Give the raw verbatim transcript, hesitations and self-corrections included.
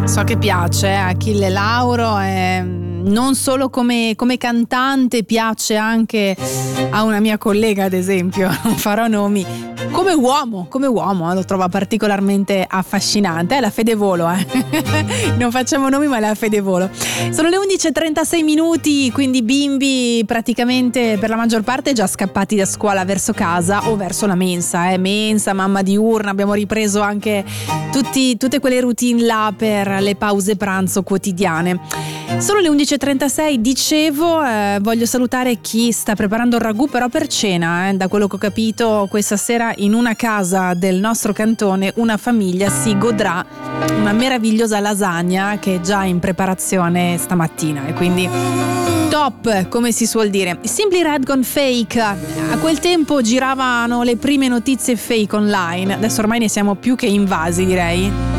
So che piace eh, Achille Lauro, eh, non solo come, come cantante, piace anche a una mia collega, ad esempio, non farò nomi, come uomo, come uomo eh, lo trova particolarmente affascinante, è la Fede Volo, eh. Non facciamo nomi, ma è la Fede Volo. Sono le undici e trentasei minuti, quindi bimbi praticamente per la maggior parte già scappati da scuola verso casa o verso la mensa, eh. mensa, mamma diurna, abbiamo ripreso anche tutti, tutte quelle routine là per le pause pranzo quotidiane. Sono le undici e trentasei, dicevo, eh, voglio salutare chi sta preparando il ragù però per cena, eh. Da quello che ho capito questa sera in una casa del nostro cantone una famiglia si godrà una meravigliosa lasagna che è già in preparazione stamattina e quindi top, come si suol dire. Simply Red con Fake, a quel tempo giravano le prime notizie fake online, adesso ormai ne siamo più che invasi, direi.